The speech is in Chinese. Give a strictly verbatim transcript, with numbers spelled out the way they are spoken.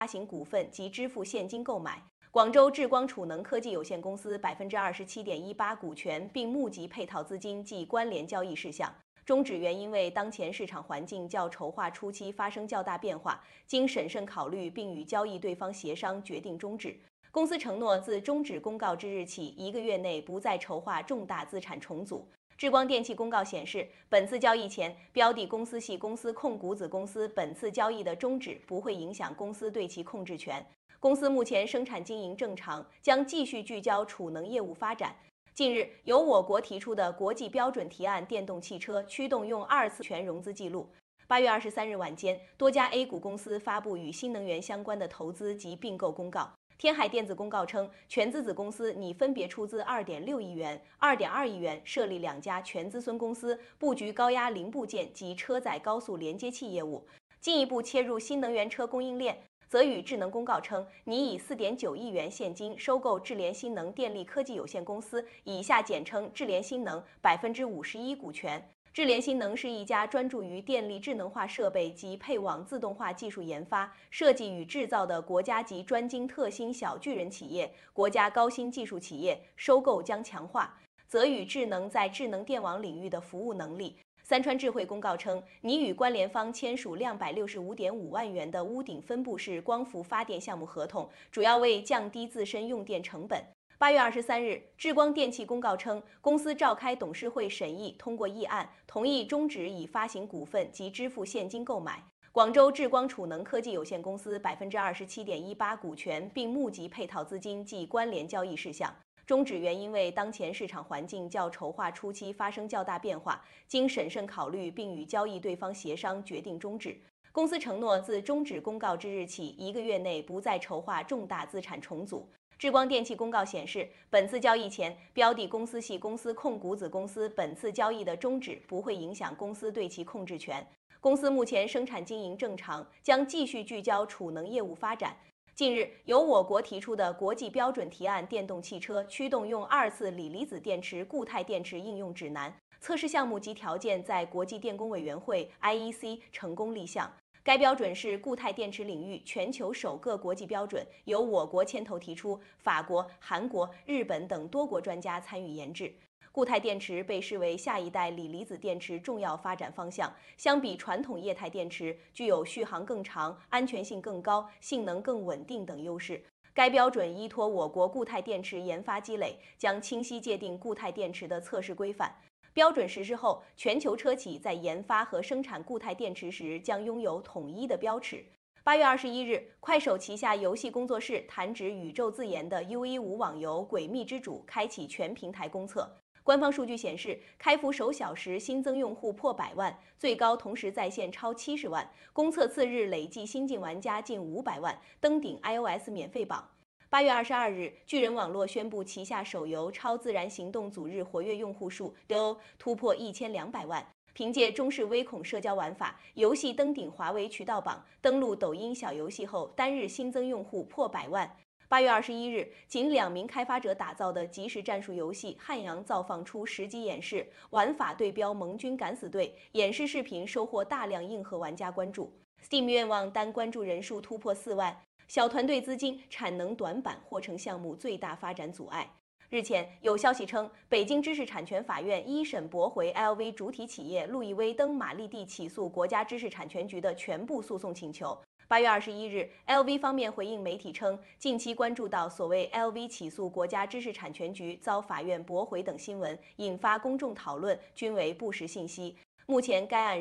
发行股份及支付现金购买广州智光储能科技有限公司百分之二十七点一八股权，并募集配套资金及关联交易事项。终止原因为当前市场环境较筹划初期发生较大变化，经审慎考虑并与交易对方协商，决定终止。公司承诺自终止公告之日起一个月内不再筹划重大资产重组。智光电气公告显示，本次交易前标的公司系公司控股子公司本次交易的终止不会影响公司对其控制权。公司目前生产经营正常，将继续聚焦储能业务发展。近日，由我国提出的国际标准提案电动汽车驱动用二次权融资记录。八月二十三日晚间，多家 A 股公司发布与新能源相关的投资及并购公告。天海电子公告称，全资子公司拟分别出资二点六亿元、二点二亿元设立两家全资孙公司，布局高压零部件及车载高速连接器业务，进一步切入新能源车供应链。泽宇智能公告称，拟以四点九亿元现金收购智联新能电力科技有限公司（以下简称智联新能）百分之五十一股权。智联新能是一家专注于电力智能化设备及配网自动化技术研发、设计与制造的国家级专精特新小巨人企业、国家高新技术企业。收购将强化泽宇智能在智能电网领域的服务能力。三川智慧公告称，拟与关联方签署两百六十五点五万元的屋顶分布式光伏发电项目合同，主要为降低自身用电成本。八月二十三日，智光电气公告称，公司召开董事会审议通过议案，同意终止以发行股份及支付现金购买广州智光储能科技有限公司百分之二十七点一八股权，并募集配套资金及关联交易事项。终止原因为当前市场环境较筹划初期发生较大变化，经审慎考虑并与交易对方协商，决定终止。公司承诺自终止公告之日起一个月内不再筹划重大资产重组。智光电气公告显示，本次交易前标的公司系公司控股子公司本次交易的终止不会影响公司对其控制权。公司目前生产经营正常，将继续聚焦储能业务发展。近日，由我国提出的国际标准提案电动汽车驱动用二次锂离子电池固态电池应用指南测试项目及条件在国际电工委员会 I E C 成功立项。该标准是固态电池领域全球首个国际标准，由我国牵头提出，法国、韩国、日本等多国专家参与研制。固态电池被视为下一代锂离子电池重要发展方向，相比传统液态电池，具有续航更长、安全性更高、性能更稳定等优势。该标准依托我国固态电池研发积累，将清晰界定固态电池的测试规范。标准实施后，全球车企在研发和生产固态电池时将拥有统一的标尺。八月二十一日，快手旗下游戏工作室弹指宇宙自研的 U 一五网游《诡秘之主》开启全平台公测。官方数据显示，开服首小时新增用户破百万，最高同时在线超七十万，公测次日累计新进玩家近五百万，登顶 iOS 免费榜。八月二十二日，巨人网络宣布旗下手游《超自然行动》组日活跃用户数 D O 突破一千两百万。凭借中式微恐社交玩法，游戏登顶华为渠道榜，登陆抖音小游戏后，单日新增用户破百万。八月二十一日，仅两名开发者打造的即时战术游戏《汉阳造》放出实机演示，玩法对标盟军敢死队，演示视频收获大量硬核玩家关注。Steam 愿望单关注人数突破四万，小团队资金、产能短板或成项目最大发展阻碍。日前，有消息称，北京知识产权法院一审驳回 L V 主体企业路易威登玛丽蒂起诉国家知识产权局的全部诉讼请求。八月二十一日 ，L V 方面回应媒体称，近期关注到所谓 L V 起诉国家知识产权局遭法院驳回等新闻，引发公众讨论，均为不实信息。目前该案